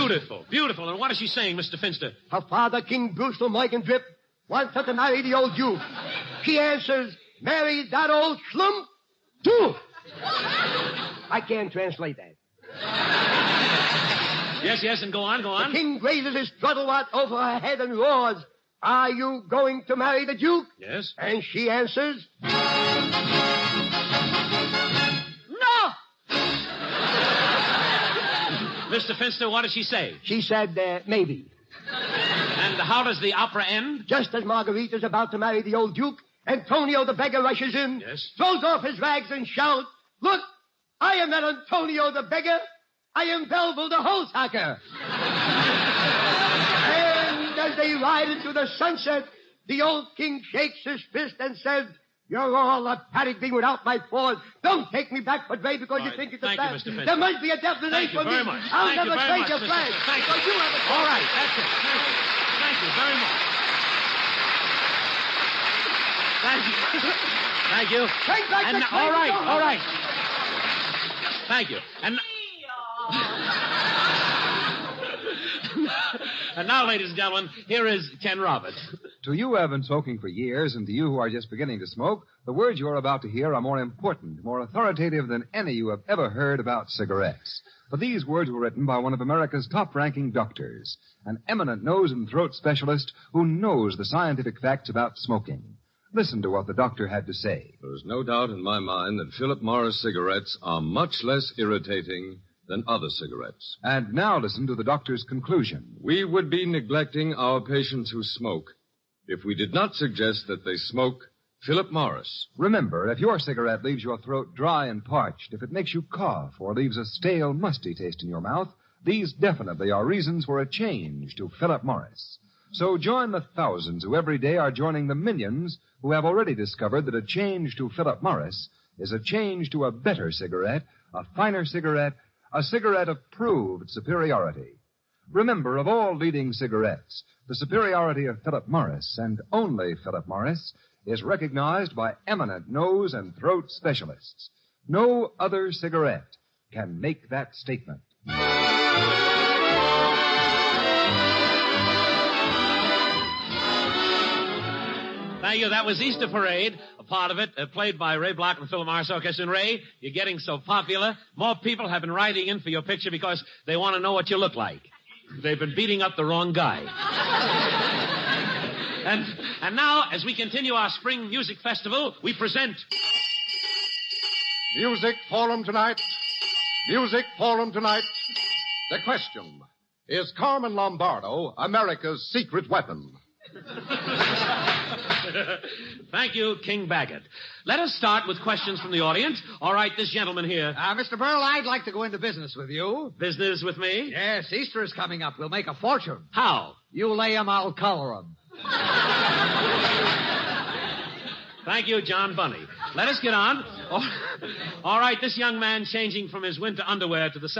Beautiful, beautiful. And what is she saying, Mr. Finster? Her father, King Bruce Morgendrip, wants her to marry the old Duke. She answers, marry that old schlump, too. I can't translate that. Yes, and go on. The king raises his struttle-watt over her head and roars, are you going to marry the Duke? Yes. And she answers, no! Mr. Finster, what did she say? She said, maybe. And how does the opera end? Just as Margarita's about to marry the old Duke, Antonio the beggar rushes in, yes, throws off his rags and shouts, look, I am not Antonio the beggar. I am Belville the hose-hacker. And as they ride into the sunset, the old king shakes his fist and says, you're all a paddock thing without my paws. Don't take me back for Dre because you think it's a fact. There must be a definite for me. I'll never trade your flag. Thank you. So you have a all right, that's it. Thank you very much. Thank you. Take back and the train. All right. Thank you. And now, ladies and gentlemen, here is Ken Roberts. To you who have been smoking for years, and to you who are just beginning to smoke, the words you are about to hear are more important, more authoritative than any you have ever heard about cigarettes. For these words were written by one of America's top-ranking doctors, an eminent nose and throat specialist who knows the scientific facts about smoking. Listen to what the doctor had to say. There's no doubt in my mind that Philip Morris cigarettes are much less irritating than other cigarettes. And now listen to the doctor's conclusion. We would be neglecting our patients who smoke if we did not suggest that they smoke Philip Morris. Remember, if your cigarette leaves your throat dry and parched, if it makes you cough or leaves a stale, musty taste in your mouth, these definitely are reasons for a change to Philip Morris. So join the thousands who every day are joining the millions who have already discovered that a change to Philip Morris is a change to a better cigarette, a finer cigarette, a cigarette of proved superiority. Remember, of all leading cigarettes, the superiority of Philip Morris, and only Philip Morris, is recognized by eminent nose and throat specialists. No other cigarette can make that statement. Thank you. That was Easter Parade, a part of it, played by Ray Block and Philip Morris Orchestra. And Ray, you're getting so popular. More people have been writing in for your picture because they want to know what you look like. They've been beating up the wrong guy. And now, as we continue our spring music festival, we present... Music Forum tonight. The question, is Carmen Lombardo America's secret weapon? Thank you, King Baggett. Let us start with questions from the audience. All right, this gentleman here. Mr. Burl, I'd like to go into business with you. Business with me? Yes, Easter is coming up. We'll make a fortune. How? You lay 'em, I'll color 'em. Thank you, John Bunny. Let us get on. All right, this young man changing from his winter underwear to the